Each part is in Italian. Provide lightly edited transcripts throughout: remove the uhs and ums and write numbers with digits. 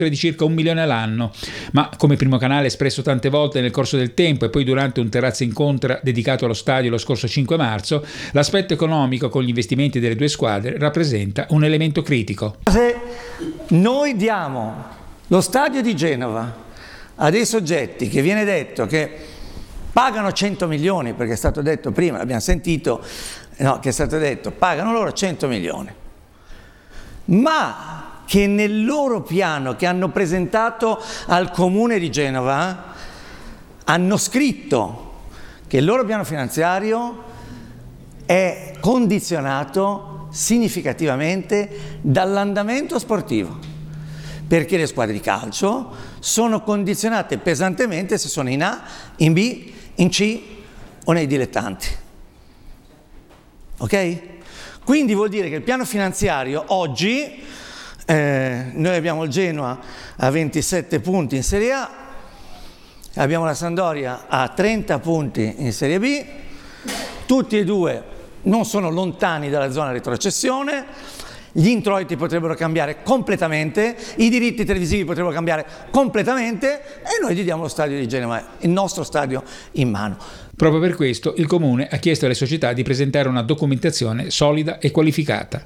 di circa 1 milione all'anno, ma come Primo Canale espresso tante volte nel corso del tempo e poi durante un terrazzo incontro dedicato allo stadio lo scorso 5 marzo, l'aspetto economico con gli investimenti delle due squadre rappresenta un elemento critico. Se noi diamo lo stadio di Genova a dei soggetti che viene detto che pagano 100 milioni, perché è stato detto prima, l'abbiamo sentito, no, che è stato detto, pagano loro 100 milioni, ma che nel loro piano che hanno presentato al Comune di Genova hanno scritto che il loro piano finanziario è condizionato significativamente dall'andamento sportivo, perché le squadre di calcio sono condizionate pesantemente se sono in A, in B, in C o nei dilettanti. Ok? Quindi vuol dire che il piano finanziario oggi, noi abbiamo il Genoa a 27 punti in Serie A, abbiamo la Sampdoria a 30 punti in Serie B, tutti e due non sono lontani dalla zona retrocessione, gli introiti potrebbero cambiare completamente, i diritti televisivi potrebbero cambiare completamente e noi gli diamo lo stadio di Genova, il nostro stadio, in mano. Proprio per questo il Comune ha chiesto alle società di presentare una documentazione solida e qualificata.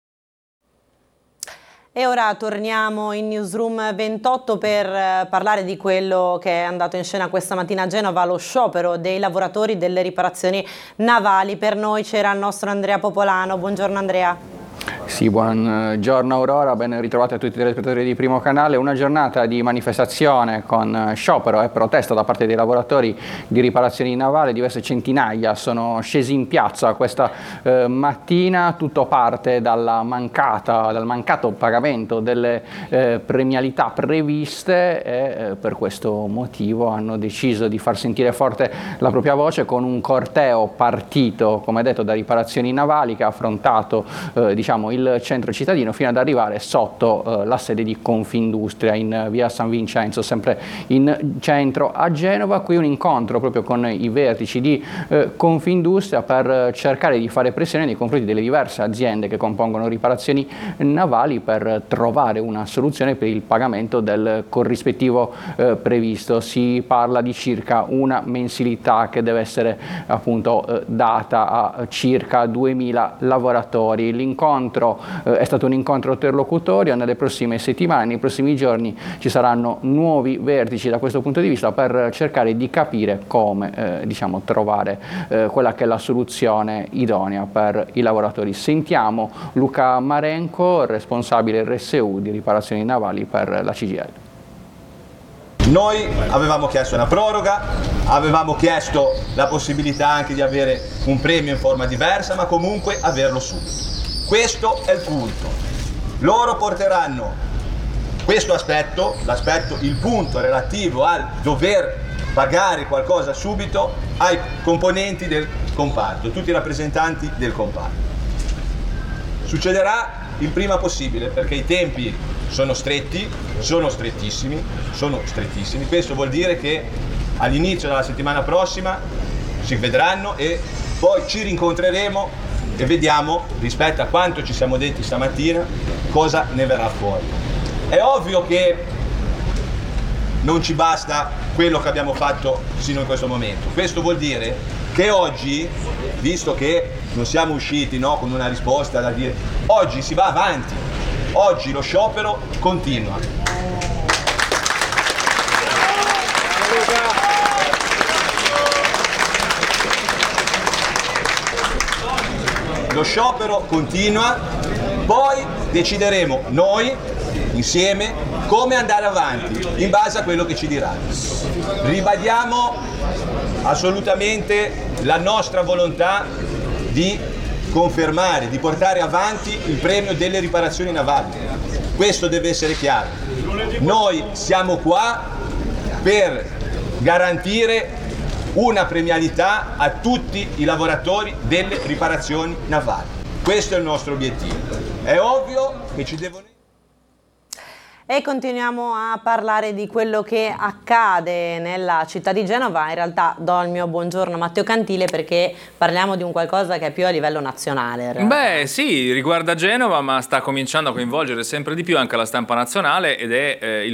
E ora torniamo in Newsroom 28 per parlare di quello che è andato in scena questa mattina a Genova, lo sciopero dei lavoratori delle riparazioni navali. Per noi c'era il nostro Andrea Popolano. Buongiorno Andrea. Sì, buongiorno Aurora, ben ritrovati a tutti i telespettatori di Primo Canale. Una giornata di manifestazione con sciopero e protesta da parte dei lavoratori di riparazioni navali. Diverse centinaia sono scesi in piazza questa mattina. Tutto parte dal mancato pagamento delle premialità previste e per questo motivo hanno deciso di far sentire forte la propria voce con un corteo partito, come detto, da riparazioni navali, che ha affrontato il centro cittadino fino ad arrivare sotto la sede di Confindustria in via San Vincenzo, sempre in centro a Genova. Qui un incontro proprio con i vertici di Confindustria per cercare di fare pressione nei confronti delle diverse aziende che compongono riparazioni navali per trovare una soluzione per il pagamento del corrispettivo previsto. Si parla di circa una mensilità che deve essere appunto data a circa 2000 lavoratori. L'incontro è stato un incontro interlocutorio. Nelle prossime settimane, nei prossimi giorni ci saranno nuovi vertici da questo punto di vista per cercare di capire come trovare quella che è la soluzione idonea per i lavoratori. Sentiamo Luca Marenco, responsabile RSU di riparazioni navali per la CGIL. Noi avevamo chiesto una proroga, avevamo chiesto la possibilità anche di avere un premio in forma diversa, ma comunque averlo subito. Questo è il punto. Loro porteranno questo aspetto, il punto relativo al dover pagare qualcosa subito ai componenti del comparto, tutti i rappresentanti del comparto. Succederà il prima possibile perché i tempi sono stretti, sono strettissimi. Questo vuol dire che all'inizio della settimana prossima si vedranno e poi ci rincontreremo e vediamo, rispetto a quanto ci siamo detti stamattina, cosa ne verrà fuori. È ovvio che non ci basta quello che abbiamo fatto sino in questo momento. Questo vuol dire che oggi, visto che non siamo usciti con una risposta da dire, oggi si va avanti, oggi lo sciopero continua. Lo sciopero continua, poi decideremo noi insieme come andare avanti in base a quello che ci diranno. Ribadiamo assolutamente la nostra volontà di confermare, di portare avanti il premio delle riparazioni navali. Questo deve essere chiaro. Noi siamo qua per garantire una premialità a tutti i lavoratori delle riparazioni navali. Questo è il nostro obiettivo. È ovvio che ci devono... E continuiamo a parlare di quello che accade nella città di Genova. In realtà do il mio buongiorno a Matteo Cantile perché parliamo di un qualcosa che è più a livello nazionale. Beh sì, riguarda Genova, ma sta cominciando a coinvolgere sempre di più anche la stampa nazionale ed è il